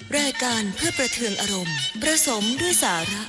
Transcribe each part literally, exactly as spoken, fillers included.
รายการเพื่อประเทืองอารมณ์ประสมด้วยสาระ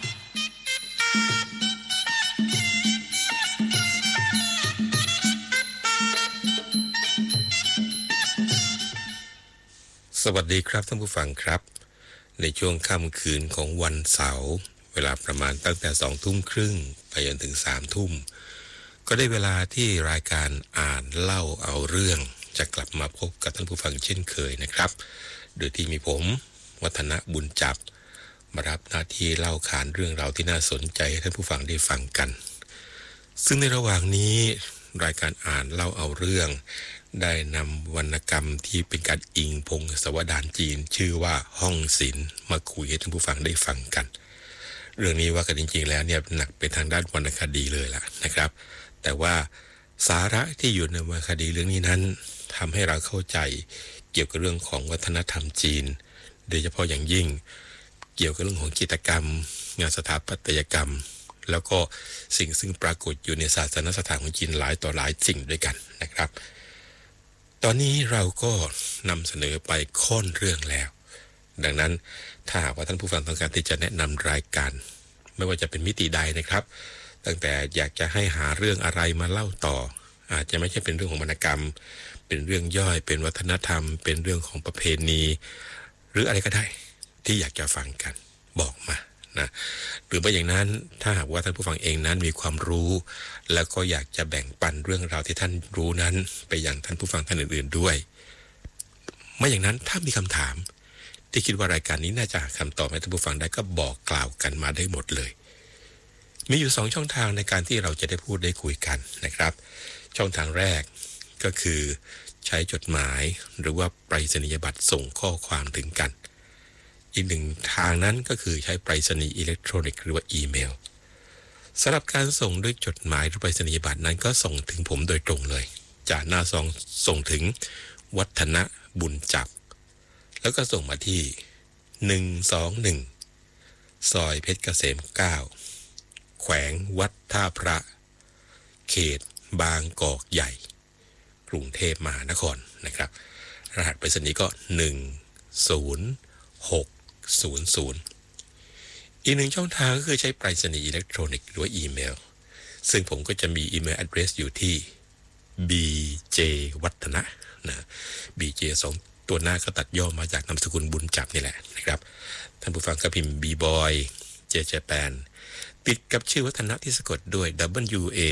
สวัสดีครับท่านผู้ฟังครับในช่วงค่ำคืนของวันเสาร์เวลาประมาณตั้งแต่สองทุ่มครึ่งไปจนถึงสามทุ่มก็ได้เวลาที่รายการอ่านเล่าเอาเรื่องจะกลับมาพบกับท่านผู้ฟังเช่นเคยนะครับโดยที่มีผมวัฒนบุญจับมารับหน้าที่เล่าขานเรื่องราวที่น่าสนใจให้ท่านผู้ฟังได้ฟังกันซึ่งในระหว่างนี้รายการอ่านเล่าเอาเรื่องได้นำวรรณกรรมที่เป็นการอิงพงศาวดารจีนชื่อว่าห้องศิลป์มาคุยให้ท่านผู้ฟังได้ฟังกันเรื่องนี้ว่ากันจริงๆแล้วเนี่ยหนักไปทางด้านวรรณคดีเลยล่ะนะครับแต่ว่าสาระที่อยู่ในวรรณคดีเรื่องนี้นั้นทำให้เราเข้าใจเกี่ยวกับเรื่องของวัฒนธรรมจีนโดยเฉพาะอย่างยิ่งเกี่ยวกับเรื่องของจิตรกรรมงานสถาปัตยกรรมแล้วก็สิ่งซึ่งปรากฏอยู่ในศาสนสถานของจีนหลายต่อหลายสิ่งด้วยกันนะครับตอนนี้เราก็นำเสนอไปค่อนเรื่องแล้วดังนั้นถ้าหากว่าท่านผู้ฟังต้องการที่จะแนะนำรายการไม่ว่าจะเป็นมิติใดนะครับตั้งแต่อยากจะให้หาเรื่องอะไรมาเล่าต่ออาจจะไม่ใช่เป็นเรื่องของวรรณกรรมเป็นเรื่องย่อยเป็นวัฒนธรรมเป็นเรื่องของประเพณีหรืออะไรก็ได้ที่อยากจะฟังกันบอกมานะหรือไม่อย่างนั้นถ้าหากว่าท่านผู้ฟังเองนั้นมีความรู้แล้วก็อยากจะแบ่งปันเรื่องราวที่ท่านรู้นั้นไปยังท่านผู้ฟังท่านอื่นๆด้วยไม่อย่างนั้นถ้ามีคำถามที่คิดว่ารายการนี้น่าจะหาคำตอบให้ท่านผู้ฟังได้ก็บอกกล่าวกันมาได้หมดเลยมีอยู่สองช่องทางในการที่เราจะได้พูดได้คุยกันนะครับช่องทางแรกก็คือใช้จดหมายหรือว่าไปรษณียบัตรส่งข้อความถึงกันอีกหนึ่งทางนั้นก็คือใช้ไปรษณีย์อิเล็กทรอนิกส์หรือว่าอีเมลสำหรับการส่งด้วยจดหมายหรือไปรษณียบัตรนั้นก็ส่งถึงผมโดยตรงเลยจากหน้าซองส่งถึงวัฒนบุญจับแล้วก็ส่งมาที่หนึ่งสองหนึ่งซอยเพชรเกษมเก้าแขวงวัดท่าพระเขตบางกอกใหญ่กรุงเทพมหานครนะครับรหัสไปรษณีย์ก็หนึ่ง ศูนย์ หก ศูนย์ ศูนย์อีกหนึ่งช่องทางก็คือใช้ไปรษณีย์อิเล็กทรอนิกส์หรือว่าอีเมลซึ่งผมก็จะมีอีเมล address อยู่ที่ บี เจ วัฒนะนะ บี เจ สองตัวหน้าก็ตัดย่อมาจากนามสกุลบุญจับนี่แหละนะครับท่านผู้ฟังก็พิมพ์ B-boy J Japan ติดกับชื่อวัฒนะที่สะกดด้วย W A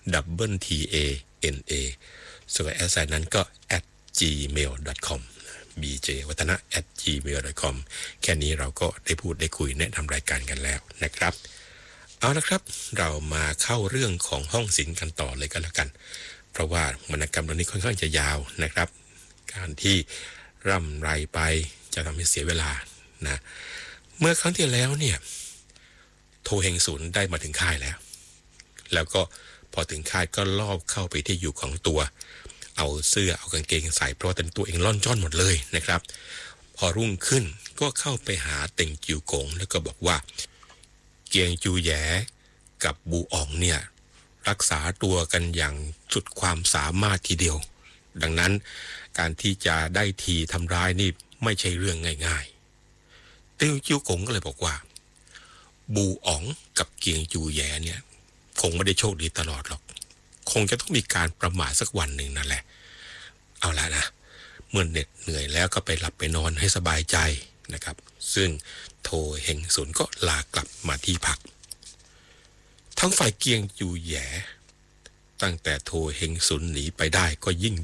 W T A N A ส่วนแอสไซน์นั้นก็ แอท จี เมล ดอท คอม บี เจ วัฒนะ แอท จี เมล ดอท คอม แค่นี้เราก็ได้พูดได้คุยแนะนำรายการกันแล้วนะครับเอาละครับเรามาเข้าเรื่องของห้องศิลป์กันต่อเลยกันแล้วกันเพราะว่าวรรณกรรมตรงนี้ค่อนข้างจะยาวนะครับการที่ร่ำไรไปจะทำให้เสียเวลานะเมื่อครั้งที่แล้วเนี่ยโทเฮงศูนย์ได้มาถึงค่ายแล้วแล้วก็พอถึงค่ายก็ลอบเข้าไปที่อยู่ของตัวเอาเสื้อเอากางเกงใส่เพราะว่าเป็นตัวเองล่อนจ้อนหมดเลยนะครับพอรุ่งขึ้นก็เข้าไปหาเต็งจิวกงแล้วก็บอกว่าเกียงจูแยกับบูอ๋องเนี่ยรักษาตัวกันอย่างสุดความสามารถทีเดียวดังนั้นการที่จะได้ทีทำร้ายนี่ไม่ใช่เรื่องง่ายๆเต็งจิวกงก็เลยบอกว่าบูอ๋องกับเกียงจูแยเนี่ยคงไม่ได้โชคดีตลอดหรอกคงจะต้องมีการประมาทสักวันหนึ่งนั่นแหละเอาละนะเมื่อเหน็ดเหนื่อยแล้วก็ไปหลับไปนอนให้สบายใจนะครับซึ่งโทเฮงซุนก็ลากลับมาที่พักทั้งฝ่ายเกียงจูแหยตั้งแต่โทเฮงซุนหนีไปได้ก็ยิ่ง